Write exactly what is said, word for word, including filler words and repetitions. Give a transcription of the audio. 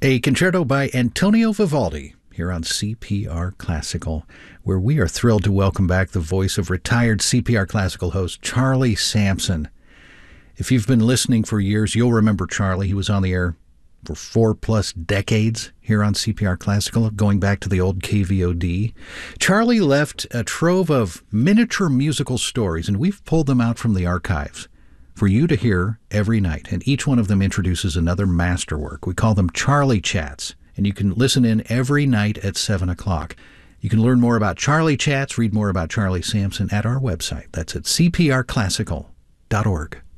A concerto by Antonio Vivaldi here on C P R Classical, where we are thrilled to welcome back the voice of retired C P R Classical host Charlie Sampson. If you've been listening for years, you'll remember Charlie. He was on the air for four plus decades here on C P R Classical, going back to the old K V O D. Charlie left a trove of miniature musical stories, and we've pulled them out from the archives for you to hear every night, and each one of them introduces another masterwork. We call them Charlie Chats, and you can listen in every night at seven o'clock. You can learn more about Charlie Chats, read more about Charlie Sampson at our website. That's at c p r classical dot org.